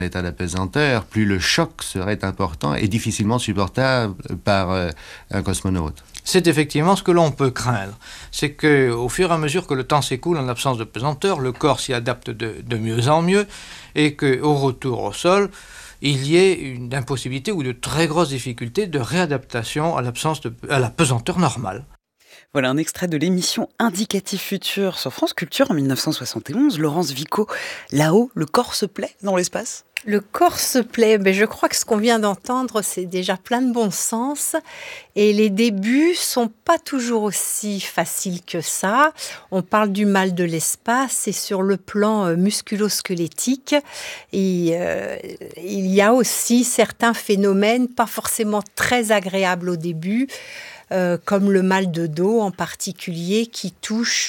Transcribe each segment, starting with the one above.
l'état d'apesanteur, plus le choc serait important et difficilement supportable par un cosmonaute. C'est effectivement ce que l'on peut craindre. C'est qu'au fur et à mesure que le temps s'écoule en absence de pesanteur, le corps s'y adapte de mieux en mieux et qu'au retour au sol, il y ait une impossibilité ou de très grosses difficultés de réadaptation à la pesanteur normale. Voilà un extrait de l'émission Indicatif Futur sur France Culture en 1971. Laurence Vico, là-haut, le corps se plaît dans l'espace ? Le corps se plaît, mais je crois que ce qu'on vient d'entendre, c'est déjà plein de bon sens. Et les débuts sont pas toujours aussi faciles que ça. On parle du mal de l'espace et sur le plan musculo-squelettique. Et, il y a aussi certains phénomènes pas forcément très agréables au début, comme le mal de dos en particulier, qui touche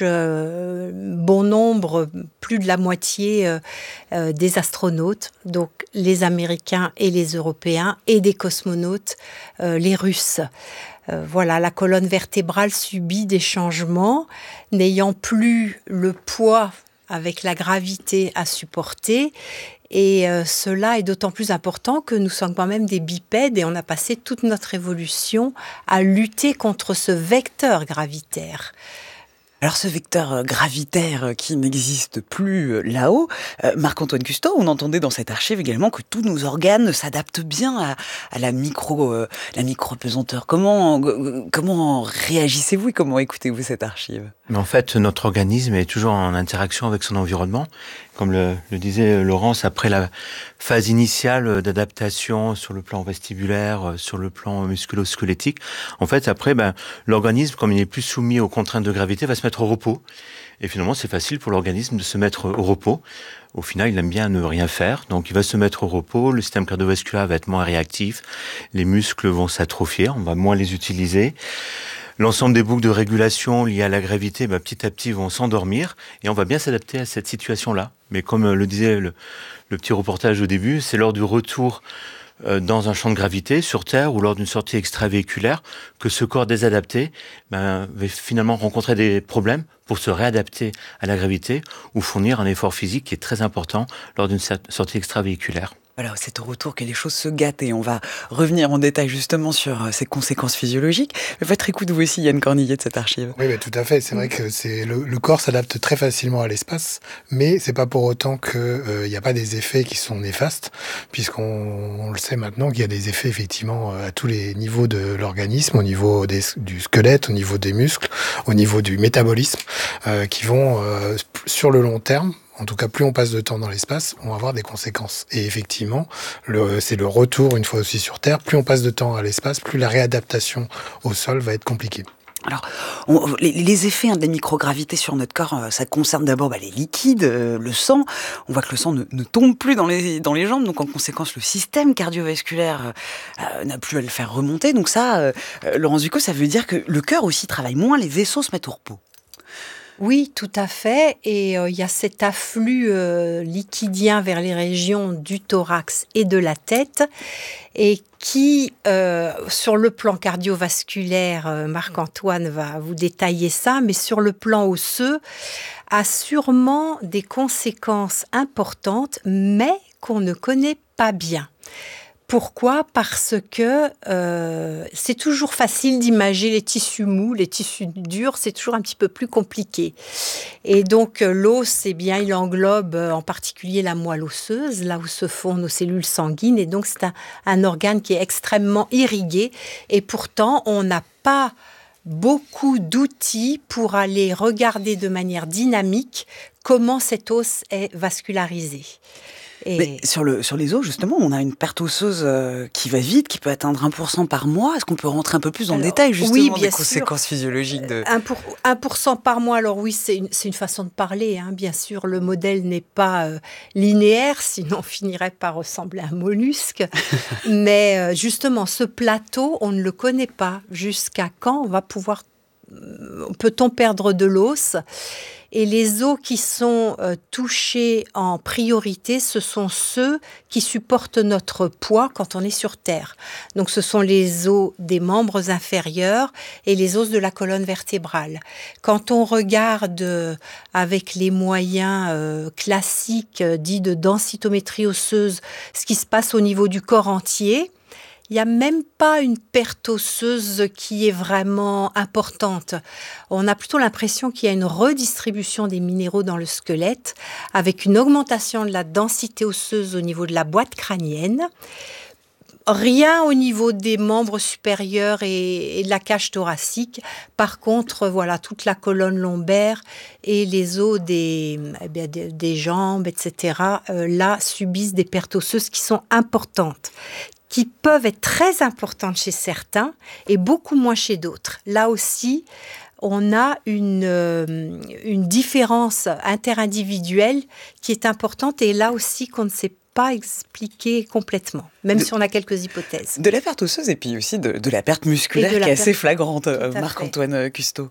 bon nombre, plus de la moitié des astronautes, donc les Américains et les Européens, et des cosmonautes, les Russes. Voilà, la colonne vertébrale subit des changements, n'ayant plus le poids avec la gravité à supporter. Et cela est d'autant plus important que nous sommes quand même des bipèdes et on a passé toute notre évolution à lutter contre ce vecteur gravitaire. Alors ce vecteur gravitaire qui n'existe plus là-haut, Marc-Antoine Custeau, on entendait dans cette archive également que tous nos organes s'adaptent bien à la micro-pesanteur. Comment réagissez-vous et comment écoutez-vous cette archive ? Mais en fait, notre organisme est toujours en interaction avec son environnement. Comme le disait Laurence, après la phase initiale d'adaptation sur le plan vestibulaire, sur le plan musculo-squelettique, en fait, après, l'organisme, comme il n'est plus soumis aux contraintes de gravité, va se mettre au repos. Et finalement, c'est facile pour l'organisme de se mettre au repos. Au final, il aime bien ne rien faire. Donc, il va se mettre au repos. Le système cardiovasculaire va être moins réactif. Les muscles vont s'atrophier. On va moins les utiliser. L'ensemble des boucles de régulation liées à la gravité, petit à petit, vont s'endormir et on va bien s'adapter à cette situation-là. Mais comme le disait le petit reportage au début, c'est lors du retour dans un champ de gravité sur Terre ou lors d'une sortie extravéhiculaire que ce corps désadapté va finalement rencontrer des problèmes pour se réadapter à la gravité ou fournir un effort physique qui est très important lors d'une sortie extravéhiculaire. Voilà, c'est au retour que les choses se gâtent et on va revenir en détail justement sur ces conséquences physiologiques. Votre écoute, vous aussi, Yann Cornillet, de cette archive. Oui, tout à fait. C'est vrai que le corps s'adapte très facilement à l'espace, mais c'est pas pour autant qu'il n'y a pas des effets qui sont néfastes, puisqu'on le sait maintenant qu'il y a des effets effectivement à tous les niveaux de l'organisme, au niveau du squelette, au niveau des muscles, au niveau du métabolisme, qui vont sur le long terme. En tout cas, plus on passe de temps dans l'espace, on va avoir des conséquences. Et effectivement, c'est le retour une fois aussi sur Terre. Plus on passe de temps à l'espace, plus la réadaptation au sol va être compliquée. Alors, les effets de la microgravité sur notre corps, ça concerne d'abord les liquides, le sang. On voit que le sang ne tombe plus dans les jambes, donc en conséquence, le système cardiovasculaire n'a plus à le faire remonter. Donc ça, Laurence Vico, ça veut dire que le cœur aussi travaille moins, les vaisseaux se mettent au repos. Oui, tout à fait. Et il y a cet afflux liquidien vers les régions du thorax et de la tête et qui, sur le plan cardiovasculaire, Marc-Antoine va vous détailler ça, mais sur le plan osseux, a sûrement des conséquences importantes, mais qu'on ne connaît pas bien. Pourquoi ? Parce que c'est toujours facile d'imager les tissus mous, les tissus durs, c'est toujours un petit peu plus compliqué. Et donc l'os, il englobe en particulier la moelle osseuse, là où se font nos cellules sanguines. Et donc c'est un organe qui est extrêmement irrigué. Et pourtant, on n'a pas beaucoup d'outils pour aller regarder de manière dynamique comment cet os est vascularisé. Mais sur les os, justement, on a une perte osseuse qui va vite, qui peut atteindre 1% par mois. Est-ce qu'on peut rentrer un peu plus dans le détail, justement, des conséquences physiologiques de... 1% par mois, alors oui, c'est une façon de parler. Bien sûr, le modèle n'est pas linéaire, sinon on finirait par ressembler à un mollusque. Mais justement, ce plateau, on ne le connaît pas. Jusqu'à quand on va pouvoir peut-on perdre de l'os ? Et les os qui sont touchés en priorité, ce sont ceux qui supportent notre poids quand on est sur Terre. Donc ce sont les os des membres inférieurs et les os de la colonne vertébrale. Quand on regarde avec les moyens classiques dits de densitométrie osseuse, ce qui se passe au niveau du corps entier, il n'y a même pas une perte osseuse qui est vraiment importante. On a plutôt l'impression qu'il y a une redistribution des minéraux dans le squelette avec une augmentation de la densité osseuse au niveau de la boîte crânienne. Rien au niveau des membres supérieurs et de la cage thoracique. Par contre, voilà, toute la colonne lombaire et les os des jambes, etc., là, subissent des pertes osseuses qui sont importantes, qui peuvent être très importantes chez certains et beaucoup moins chez d'autres. Là aussi, on a une différence interindividuelle qui est importante et là aussi qu'on ne sait pas expliquer complètement, même si on a quelques hypothèses. De la perte osseuse et puis aussi de la perte musculaire qui est assez flagrante, Marc-Antoine Custeau.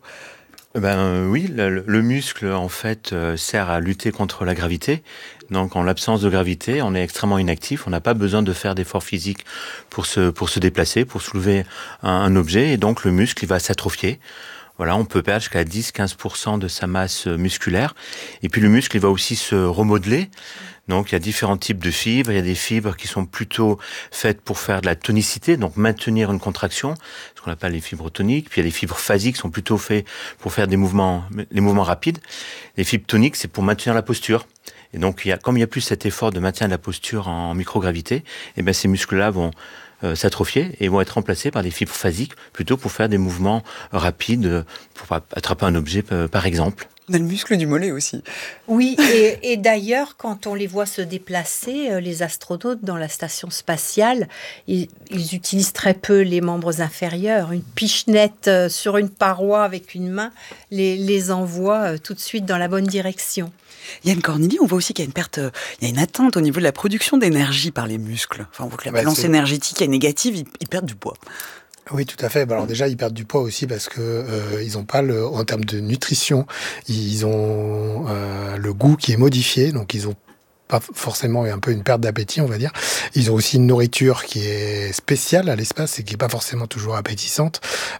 Oui, le muscle en fait sert à lutter contre la gravité. Donc en l'absence de gravité, on est extrêmement inactif. On n'a pas besoin de faire d'efforts physiques pour se déplacer, pour soulever un objet. Et donc le muscle, il va s'atrophier. Voilà, on peut perdre jusqu'à 10-15% de sa masse musculaire. Et puis le muscle, il va aussi se remodeler. Donc il y a différents types de fibres. Il y a des fibres qui sont plutôt faites pour faire de la tonicité, donc maintenir une contraction, ce qu'on appelle les fibres toniques. Puis il y a des fibres phasiques qui sont plutôt faites pour faire les mouvements rapides. Les fibres toniques, c'est pour maintenir la posture. Et donc comme il n'y a plus cet effort de maintien de la posture en microgravité, et bien ces muscles-là vont s'atrophier et vont être remplacés par des fibres phasiques, plutôt pour faire des mouvements rapides, pour attraper un objet par exemple. On a le muscle du mollet aussi. Oui, et d'ailleurs, quand on les voit se déplacer, les astronautes dans la station spatiale, ils utilisent très peu les membres inférieurs. Une pichenette sur une paroi avec une main les envoie tout de suite dans la bonne direction. Yann Cornili, on voit aussi qu'il y a une perte, il y a une atteinte au niveau de la production d'énergie par les muscles. Enfin, on voit que la balance énergétique est négative, ils perdent du poids. Oui, tout à fait. Alors déjà, ils perdent du poids aussi parce que ils ont pas en termes de nutrition, ils ont le goût qui est modifié, donc ils ont pas forcément un peu une perte d'appétit, on va dire. Ils ont aussi une nourriture qui est spéciale à l'espace et qui est pas forcément toujours appétissante.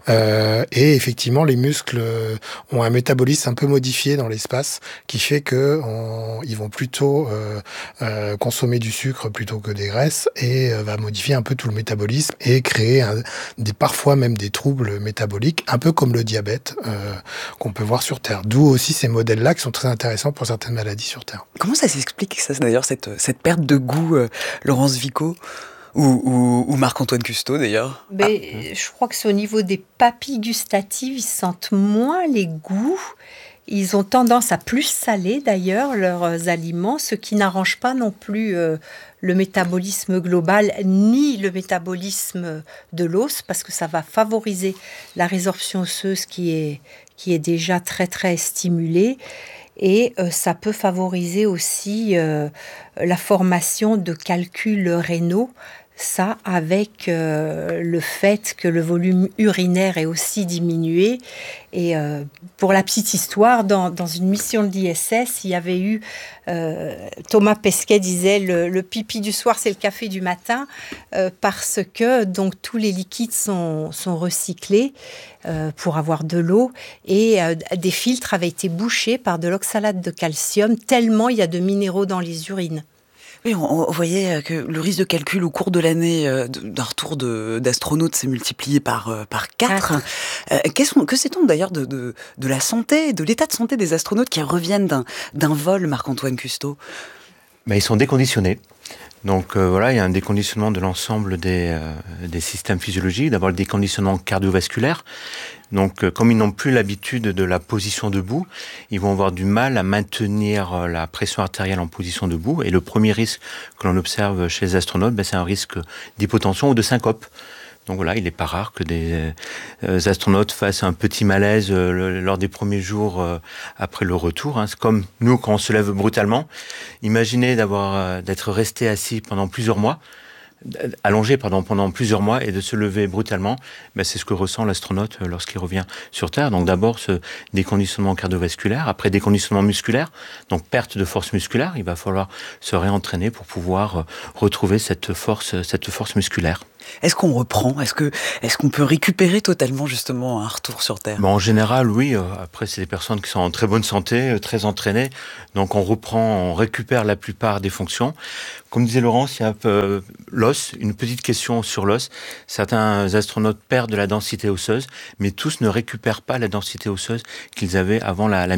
Et effectivement, les muscles ont un métabolisme un peu modifié dans l'espace, qui fait que ils vont plutôt consommer du sucre plutôt que des graisses et va modifier un peu tout le métabolisme et créer parfois même des troubles métaboliques, un peu comme le diabète qu'on peut voir sur Terre. D'où aussi ces modèles-là qui sont très intéressants pour certaines maladies sur Terre. Comment ça s'explique ça, d'ailleurs, cette perte de goût, Laurence Vico ou Marc-Antoine Custeau d'ailleurs? Je crois que c'est au niveau des papilles gustatives, ils sentent moins les goûts. Ils ont tendance à plus saler d'ailleurs leurs aliments, ce qui n'arrange pas non plus le métabolisme global ni le métabolisme de l'os, parce que ça va favoriser la résorption osseuse qui est déjà très très stimulée. Et ça peut favoriser aussi la formation de calculs rénaux, ça avec le fait que le volume urinaire est aussi diminué. Et pour la petite histoire, dans une mission de l'ISS, il y avait eu, Thomas Pesquet disait, le pipi du soir, c'est le café du matin, parce que donc, tous les liquides sont recyclés pour avoir de l'eau, et des filtres avaient été bouchés par de l'oxalate de calcium, tellement il y a de minéraux dans les urines. Oui, on voyait que le risque de calcul au cours de l'année d'un retour d'astronaute s'est multiplié par 4. Que sait-on d'ailleurs de la santé, de l'état de santé des astronautes qui reviennent d'un vol, Marc-Antoine Custeau? Ils sont déconditionnés. Donc il y a un déconditionnement de l'ensemble des systèmes physiologiques. D'abord le déconditionnement cardiovasculaire. Donc comme ils n'ont plus l'habitude de la position debout, ils vont avoir du mal à maintenir la pression artérielle en position debout. Et le premier risque que l'on observe chez les astronautes, c'est un risque d'hypotension ou de syncope. Donc voilà, il n'est pas rare que des astronautes fassent un petit malaise lors des premiers jours après le retour. C'est comme nous quand on se lève brutalement. Imaginez d'être resté assis pendant plusieurs mois. allongé pendant plusieurs mois et de se lever brutalement, c'est ce que ressent l'astronaute lorsqu'il revient sur Terre. Donc d'abord ce déconditionnement cardiovasculaire, après déconditionnement musculaire, donc perte de force musculaire, il va falloir se réentraîner pour pouvoir retrouver cette force musculaire. Est-ce qu'on reprend ? Est-ce qu'on peut récupérer totalement justement un retour sur Terre ? En général, oui. Après, c'est des personnes qui sont en très bonne santé, très entraînées. Donc on récupère la plupart des fonctions. Comme disait Laurence, il y a l'os, une petite question sur l'os. Certains astronautes perdent de la densité osseuse, mais tous ne récupèrent pas la densité osseuse qu'ils avaient avant la